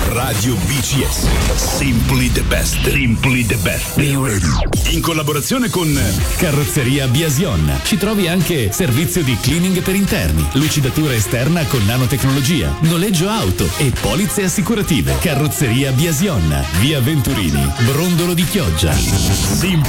Radio BCS. Simply the best. Simply the best. Be ready. In collaborazione con Carrozzeria Biasion. Ci trovi anche servizio di cleaning per interni, lucidatura esterna con nanotecnologia, noleggio auto e polizze assicurative. Carrozzeria Biasion. Via Venturini, Brondolo di Chioggia. Simply